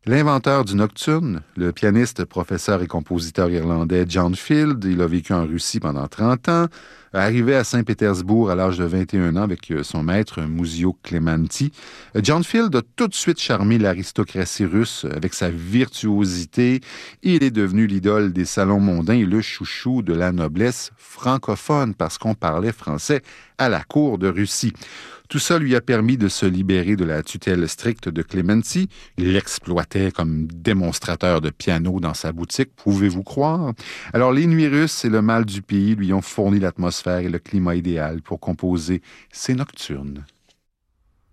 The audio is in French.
L'inventeur du nocturne, le pianiste, professeur et compositeur irlandais John Field, il a vécu en Russie pendant 30 ans, arrivé à Saint-Pétersbourg à l'âge de 21 ans avec son maître Muzio Clementi. John Field a tout de suite charmé l'aristocratie russe avec sa virtuosité. Il est devenu l'idole des salons mondains et le chouchou de la noblesse francophone parce qu'on parlait français à la cour de Russie. Tout ça lui a permis de se libérer de la tutelle stricte de Clementi. Il l'exploitait comme démonstrateur de piano dans sa boutique, pouvez-vous croire? Alors, les nuits russes et le mal du pays lui ont fourni l'atmosphère et le climat idéal pour composer ses nocturnes.